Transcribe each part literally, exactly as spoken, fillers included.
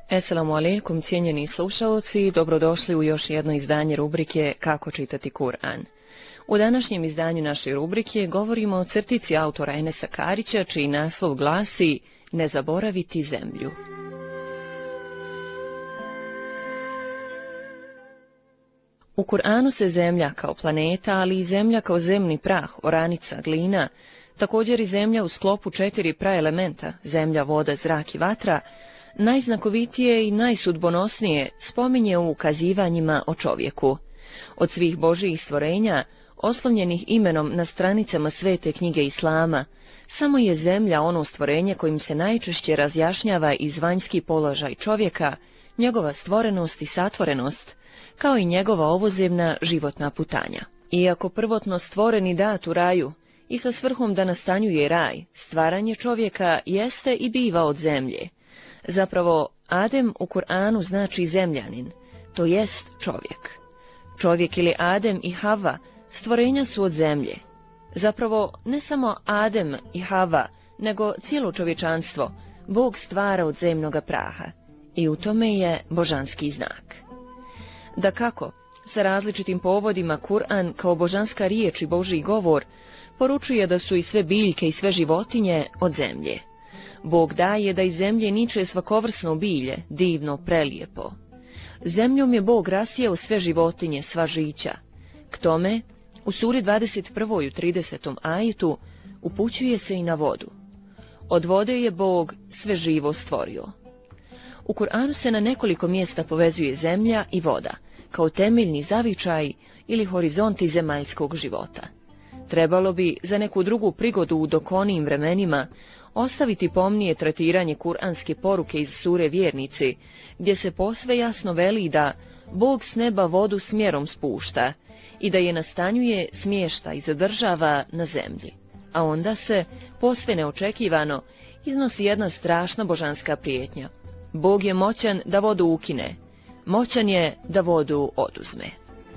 Esselamu alejkum, cijenjeni slušaoci, dobrodošli u još jedno izdanje rubrike Kako čitati Kur'an. U današnjem izdanju naše rubrike govorimo o crtici autora Enesa Karića, čiji naslov glasi Ne zaboraviti zemlju. U Kur'anu se zemlja kao planeta, ali i zemlja kao zemni prah, oranica, glina, također i zemlja u sklopu četiri praelementa, zemlja, voda, zrak i vatra, najznakovitije i najsudbonosnije spominje u ukazivanjima o čovjeku. Od svih božjih stvorenja, oslovljenih imenom na stranicama svete knjige Islama, samo je zemlja ono stvorenje kojim se najčešće razjašnjava izvanjski položaj čovjeka, njegova stvorenost i satvorenost, kao i njegova ovozemna životna putanja. Iako prvotno stvoreni dat u raju i sa svrhom da nastanjuje raj, stvaranje čovjeka jeste i biva od zemlje. Zapravo, Adem u Kur'anu znači zemljanin, to jest čovjek. Čovjek ili Adem i Hava stvorenja su od zemlje. Zapravo, ne samo Adem i Hava, nego cijelo čovječanstvo Bog stvara od zemnoga praha i u tome je božanski znak. Dakako, sa različitim povodima Kur'an kao božanska riječ i božji govor poručuje da su i sve biljke i sve životinje od zemlje. Bog daje da iz zemlje niče svakovrsno bilje, divno, prelijepo. Zemljom je Bog rasijao sve životinje, sva žića. K tome, u suri dvadeset prvoj u tridesetom ajetu upućuje se i na vodu. Od vode je Bog sve živo stvorio. U Kur'anu se na nekoliko mjesta povezuje zemlja i voda, kao temeljni zavičaj ili horizonti zemaljskog života. Trebalo bi za neku drugu prigodu u dokonijim vremenima ostaviti pomnije tretiranje kuranske poruke iz sure Vjernici, gdje se posve jasno veli da Bog s neba vodu smjerom spušta i da je nastanjuje, smješta i zadržava na zemlji. A onda se, posve neočekivano, iznosi jedna strašna božanska prijetnja. Bog je moćan da vodu ukine, moćan je da vodu oduzme.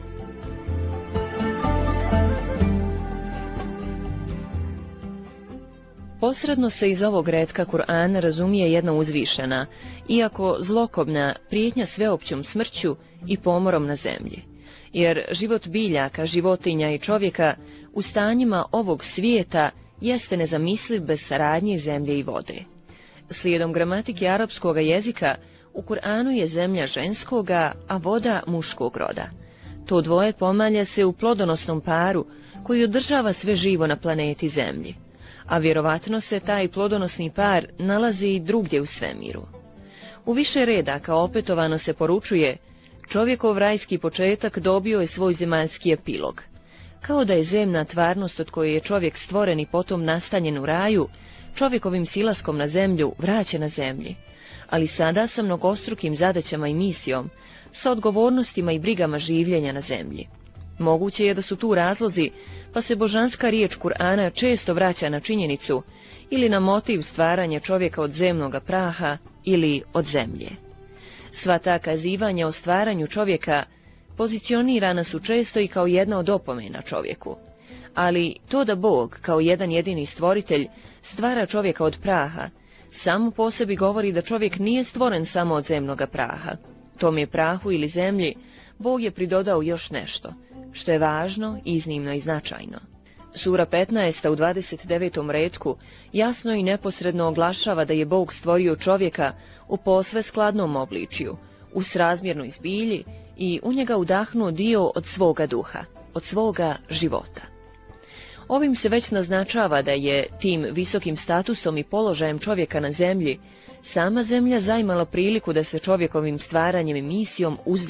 Posredno se iz ovog retka Kur'ana razumije jedna uzvišena, iako zlokobna, prijetnja sveopćom smrću i pomorom na zemlji. Jer život biljaka, životinja i čovjeka u stanjima ovog svijeta jeste nezamisliv bez saradnje zemlje i vode. Slijedom gramatike arapskog jezika, u Kur'anu je zemlja ženskoga, a voda muškog roda. To dvoje pomalja se u plodonosnom paru koji održava sve živo na planeti Zemlji, a vjerovatno se taj plodonosni par nalazi i drugdje u svemiru. U više redaka opetovano se poručuje: čovjekov rajski početak dobio je svoj zemaljski epilog. Kao da je zemna tvarnost od koje je čovjek stvoren i potom nastanjen u raju, čovjekovim silaskom na zemlju vraća zemlji, ali sada sa mnogostrukim zadaćama i misijom, sa odgovornostima i brigama življenja na zemlji. Moguće je da su tu razlozi, pa se božanska riječ Kur'ana često vraća na činjenicu ili na motiv stvaranja čovjeka od zemnoga praha ili od zemlje. Sva ta kazivanja o stvaranju čovjeka pozicionirana su često i kao jedna od opomena čovjeku. Ali to da Bog, kao jedan jedini stvoritelj, stvara čovjeka od praha, samo po sebi govori da čovjek nije stvoren samo od zemnoga praha. Tom je prahu ili zemlji Bog je pridodao još nešto, što je važno, iznimno i značajno. Sura petnaesta u dvadeset devetom retku jasno i neposredno oglašava da je Bog stvorio čovjeka u posve skladnom obličju, u srazmjernoj zbilji i u njega udahnuo dio od svoga duha, od svoga života. Ovim se već naznačava da je tim visokim statusom i položajem čovjeka na zemlji sama zemlja zaimala priliku da se čovjekovim stvaranjem i misijom uzdigne